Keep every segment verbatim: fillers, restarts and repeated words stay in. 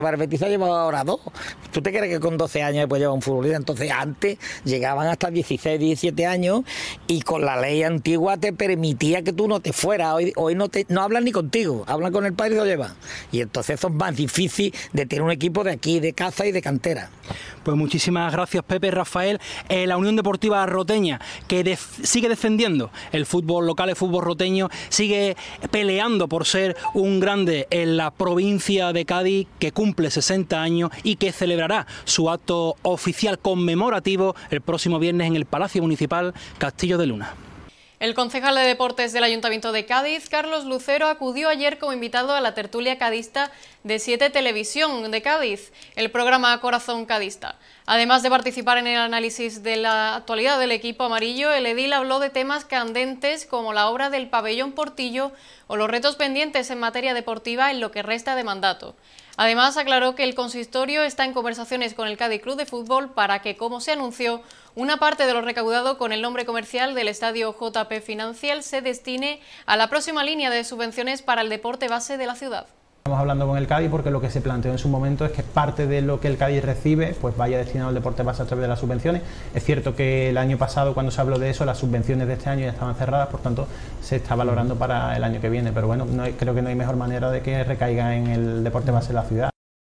Para el Betis ha llevado ahora dos. ¿Tú te crees que con doce años puede llevar un futbolista? Entonces antes llegaban hasta dieciséis, diecisiete años y con la ley antigua te permitía que tú no te fueras. Hoy, hoy no te no hablan ni contigo, hablan con el padre y lo llevan. Y entonces eso es más difícil de tener un equipo de aquí, de casa y de cantera. Pues muchísimas gracias, Pepe. Rafael, eh, la Unión Deportiva Roteña, que def- sigue defendiendo el fútbol local, el fútbol roteño, sigue peleando por ser un grande en la provincia de Cádiz, que cumple sesenta años y que celebrará su acto oficial conmemorativo el próximo viernes en el Palacio Municipal Castillo de Luna. El concejal de Deportes del Ayuntamiento de Cádiz, Carlos Lucero, acudió ayer como invitado a la tertulia cadista de siete Televisión de Cádiz, el programa Corazón Cadista. Además de participar en el análisis de la actualidad del equipo amarillo, el edil habló de temas candentes como la obra del pabellón Portillo o los retos pendientes en materia deportiva en lo que resta de mandato. Además, aclaró que el consistorio está en conversaciones con el Cádiz Club de Fútbol para que, como se anunció, una parte de lo recaudado con el nombre comercial del estadio J P Financial se destine a la próxima línea de subvenciones para el deporte base de la ciudad. Estamos hablando con el Cádiz porque lo que se planteó en su momento es que parte de lo que el Cádiz recibe pues vaya destinado al deporte base a través de las subvenciones. Es cierto que el año pasado, cuando se habló de eso, las subvenciones de este año ya estaban cerradas, por tanto se está valorando para el año que viene, pero bueno, no hay, creo que no hay mejor manera de que recaiga en el deporte base de la ciudad.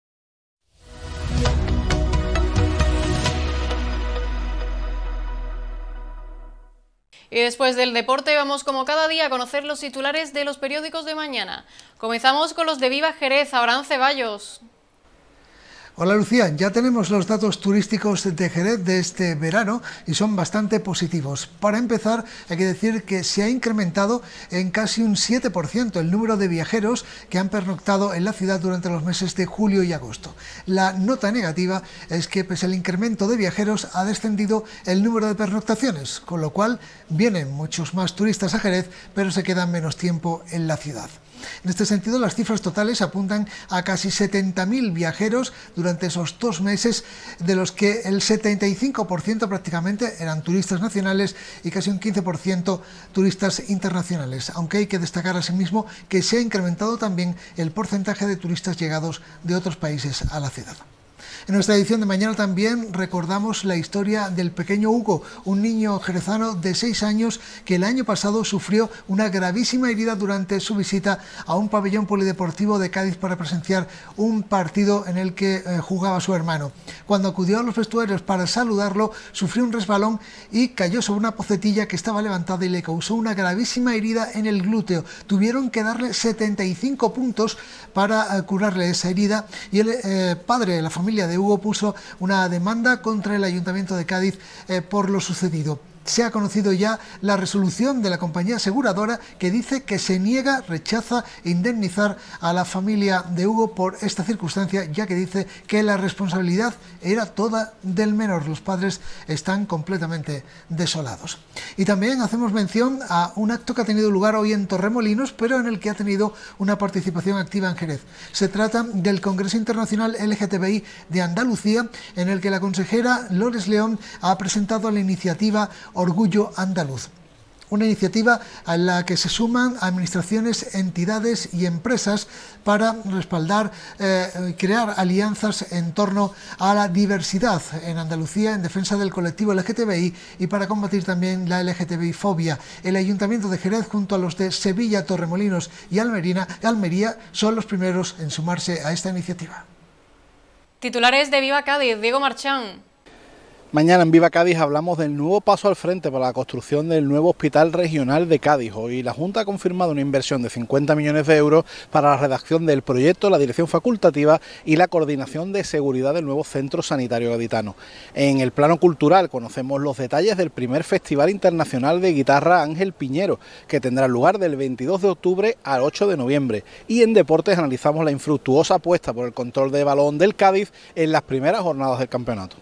Y después del deporte vamos como cada día a conocer los titulares de los periódicos de mañana. Comenzamos con los de Viva Jerez, Abraham Ceballos. Hola Lucía, ya tenemos los datos turísticos de Jerez de este verano y son bastante positivos. Para empezar, hay que decir que se ha incrementado en casi un siete por ciento el número de viajeros que han pernoctado en la ciudad durante los meses de julio y agosto. La nota negativa es que pese al incremento de viajeros ha descendido el número de pernoctaciones, con lo cual vienen muchos más turistas a Jerez, pero se quedan menos tiempo en la ciudad. En este sentido, las cifras totales apuntan a casi setenta mil viajeros durante esos dos meses, de los que el setenta y cinco por ciento prácticamente eran turistas nacionales y casi un quince por ciento turistas internacionales, aunque hay que destacar asimismo que se ha incrementado también el porcentaje de turistas llegados de otros países a la ciudad. En nuestra edición de mañana también recordamos la historia del pequeño Hugo, un niño jerezano de seis años que el año pasado sufrió una gravísima herida durante su visita a un pabellón polideportivo de Cádiz para presenciar un partido en el que eh, jugaba su hermano. Cuando acudió a los vestuarios para saludarlo, sufrió un resbalón y cayó sobre una pocetilla que estaba levantada y le causó una gravísima herida en el glúteo. Tuvieron que darle setenta y cinco puntos para eh, curarle esa herida y el eh, padre de la familia de Hugo puso una demanda contra el Ayuntamiento de Cádiz eh, por lo sucedido. Se ha conocido ya la resolución de la compañía aseguradora que dice que se niega, rechaza indemnizar a la familia de Hugo por esta circunstancia, ya que dice que la responsabilidad era toda del menor. Los padres están completamente desolados. Y también hacemos mención a un acto que ha tenido lugar hoy en Torremolinos, pero en el que ha tenido una participación activa en Jerez. Se trata del Congreso Internacional L G T B I de Andalucía, en el que la consejera Lores León ha presentado la iniciativa Orgullo Andaluz. Una iniciativa a la que se suman administraciones, entidades y empresas para respaldar, eh, crear alianzas en torno a la diversidad en Andalucía en defensa del colectivo L G T B I y para combatir también la L G T B I fobia. El Ayuntamiento de Jerez, junto a los de Sevilla, Torremolinos y Almería, Almería son los primeros en sumarse a esta iniciativa. Titulares de Viva Cádiz, Diego Marchán. Mañana en Viva Cádiz hablamos del nuevo paso al frente para la construcción del nuevo Hospital Regional de Cádiz. Hoy la Junta ha confirmado una inversión de cincuenta millones de euros para la redacción del proyecto, la dirección facultativa y la coordinación de seguridad del nuevo Centro Sanitario Gaditano. En el plano cultural conocemos los detalles del primer Festival Internacional de Guitarra Ángel Piñero, que tendrá lugar del veintidós de octubre al ocho de noviembre. Y en deportes analizamos la infructuosa apuesta por el control de balón del Cádiz en las primeras jornadas del campeonato.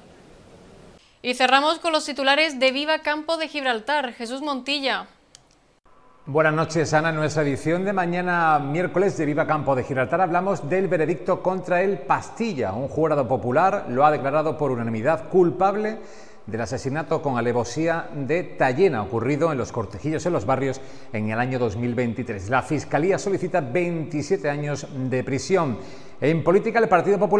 Y cerramos con los titulares de Viva Campo de Gibraltar. Jesús Montilla. Buenas noches, Ana. En nuestra edición de mañana miércoles de Viva Campo de Gibraltar hablamos del veredicto contra el Pastilla. Un jurado popular lo ha declarado por unanimidad culpable del asesinato con alevosía de Tallena, ocurrido en los cortejillos en los barrios en el año dos mil veintitrés. La Fiscalía solicita veintisiete años de prisión. En política, el Partido Popular